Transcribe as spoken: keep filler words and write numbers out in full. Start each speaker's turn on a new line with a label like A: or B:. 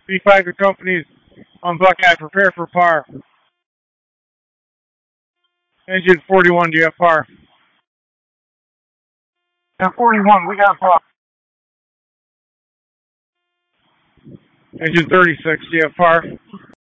A: B five, the company's on Buckeye, prepare for par. Engine forty-one, do you have par? At forty-one, we got par. Engine thirty-six, do you have par?